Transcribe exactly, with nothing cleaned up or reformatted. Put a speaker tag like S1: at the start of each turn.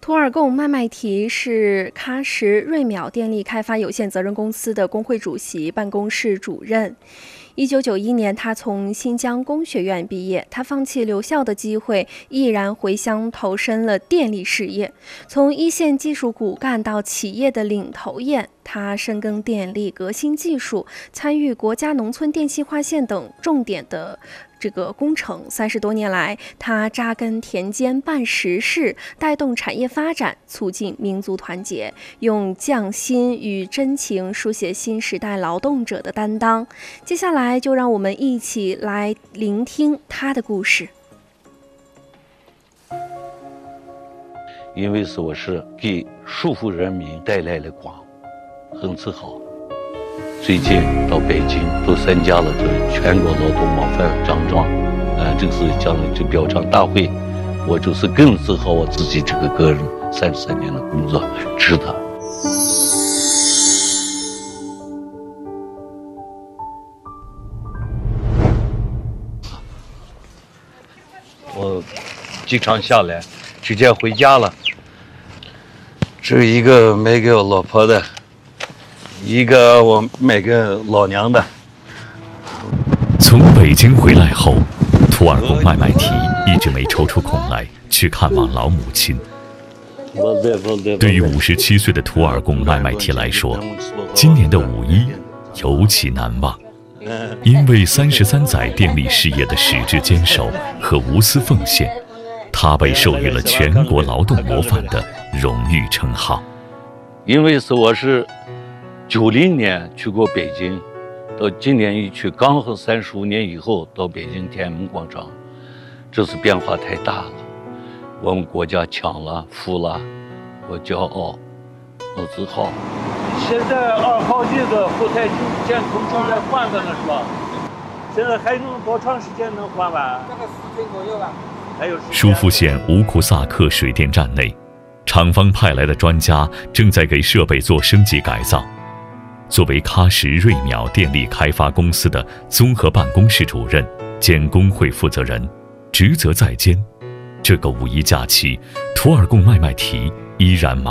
S1: 图尔贡麦麦提是喀什瑞淼电力开发有限责任公司的工会主席、办公室主任。一九九一年，他从新疆工学院毕业，他放弃留校的机会，毅然回乡投身了电力事业。从一线技术骨干到企业的领头雁，他深耕电力革新技术，参与国家农村电气化线等重点的这个工程。三十多年来，他扎根田间办实事，带动产业发展，促进民族团结，用匠心与真情书写新时代劳动者的担当。接下来就让我们一起来聆听他的故事。
S2: 因为是我是给束缚人民带来了光，很自豪。最近到北京都参加了这全国劳动模范奖状，呃，这个是讲这表彰大会，我就是更自豪我自己这个个人三十三年的工作值得。我经常下来，直接回家了。这一个买给我老婆的，一个我买给老娘的。
S3: 从北京回来后，图尔贡麦麦提一直没抽出空来去看望老母亲。对于五十七岁的图尔贡麦麦提来说，今年的五一尤其难忘，因为三十三载电力事业的矢志坚守和无私奉献，他被授予了全国劳动模范的荣誉称号。
S2: 因为是我是九零年去过北京，到今年一去，刚好三十五年以后到北京天安门广场，这次变化太大了。我们国家强了，富了，我骄傲，我自豪。现在二号这个后台监控正在换着呢，是吧？现在还能多长时间能换完？大概四天左右吧。还有
S3: 舒富县乌库萨克水电站内，厂方派来的专家正在给设备做升级改造。作为喀什瑞淼电力开发公司的综合办公室主任兼工会负责人，职责在肩。这个五一假期，图尔贡麦麦提依然忙